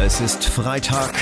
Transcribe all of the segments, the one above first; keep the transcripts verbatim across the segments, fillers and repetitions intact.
Es ist Freitag,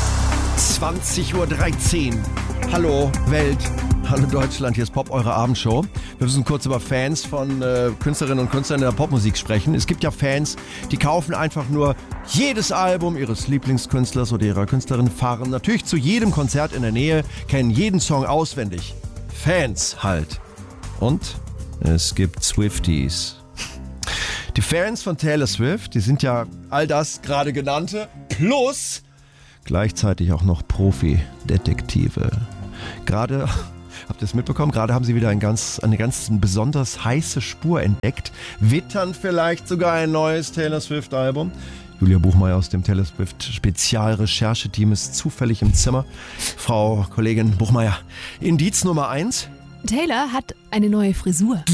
zwanzig Uhr dreizehn. Hallo Welt, hallo Deutschland, hier ist Pop, eure Abendshow. Wir müssen kurz über Fans von äh, Künstlerinnen und Künstlern in der Popmusik sprechen. Es gibt ja Fans, die kaufen einfach nur jedes Album ihres Lieblingskünstlers oder ihrer Künstlerin, fahren natürlich zu jedem Konzert in der Nähe, kennen jeden Song auswendig. Fans halt. Und es gibt Swifties. Die Fans von Taylor Swift, die sind ja all das gerade genannte, plus gleichzeitig auch noch Profi-Detektive. Gerade, habt ihr es mitbekommen, gerade haben sie wieder ein ganz, eine ganz besonders heiße Spur entdeckt. Wittern vielleicht sogar ein neues Taylor Swift-Album. Julia Buchmeier aus dem Taylor Swift Spezialrechercheteam ist zufällig im Zimmer. Frau Kollegin Buchmeier, Indiz Nummer eins. Taylor hat eine neue Frisur.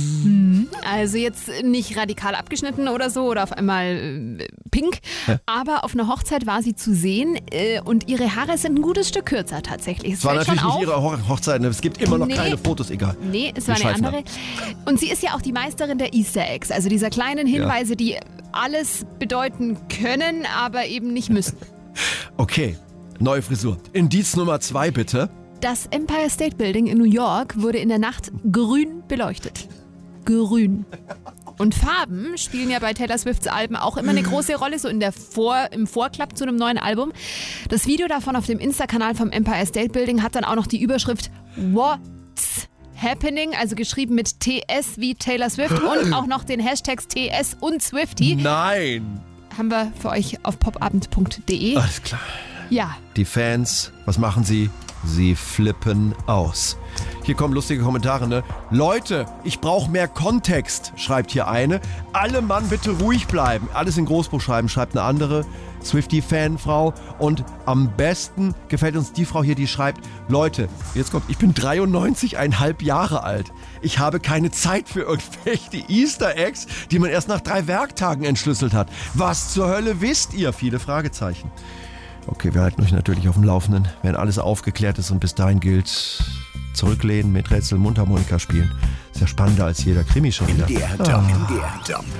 Also jetzt nicht radikal abgeschnitten oder so oder auf einmal äh, pink, ja. Aber auf einer Hochzeit war sie zu sehen äh, und ihre Haare sind ein gutes Stück kürzer tatsächlich. Es war natürlich nicht auf. ihre Ho- Hochzeit, es gibt immer noch nee. keine Fotos, egal. Nee, es war eine andere. Und sie ist ja auch die Meisterin der Easter Eggs, also dieser kleinen Hinweise, ja. die alles bedeuten können, aber eben nicht müssen. Okay, neue Frisur. Indiz Nummer zwei bitte. Das Empire State Building in New York wurde in der Nacht grün beleuchtet. Grün. Und Farben spielen ja bei Taylor Swifts Alben auch immer eine große Rolle, so in der Vor, im Vorklapp zu einem neuen Album. Das Video davon auf dem Insta-Kanal vom Empire State Building hat dann auch noch die Überschrift What's Happening, also geschrieben mit T S wie Taylor Swift und auch noch den Hashtags T S und Swiftie. Nein! Haben wir für euch auf popabend punkt de. Alles klar. Ja. Die Fans, was machen sie? Sie flippen aus. Hier kommen lustige Kommentare, ne? Leute, ich brauche mehr Kontext, schreibt hier eine. Alle Mann bitte ruhig bleiben. Alles in Großbuch schreiben, schreibt eine andere Swiftie-Fanfrau. Und am besten gefällt uns die Frau hier, die schreibt, Leute, jetzt kommt, ich bin dreiundneunzig Komma fünf Jahre alt. Ich habe keine Zeit für irgendwelche Easter Eggs, die man erst nach drei Werktagen entschlüsselt hat. Was zur Hölle wisst ihr? Viele Fragezeichen. Okay, wir halten euch natürlich auf dem Laufenden, wenn alles aufgeklärt ist und bis dahin gilt, zurücklehnen, mit Rätsel Mundharmonika spielen. Ist ja spannender als jeder Krimi schon wieder. M D R, ah. M D R.